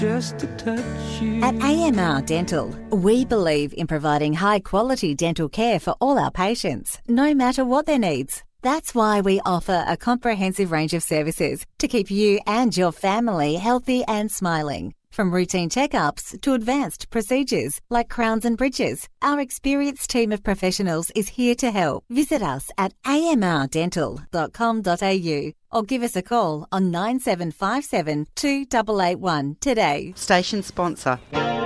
Just a touch you. At AMR Dental, we believe in providing high-quality dental care for all our patients, no matter what their needs. That's why we offer a comprehensive range of services to keep you and your family healthy and smiling. From routine checkups to advanced procedures like crowns and bridges, our experienced team of professionals is here to help. Visit us at amrdental.com.au or give us a call on 9757 2881 today. Station sponsor.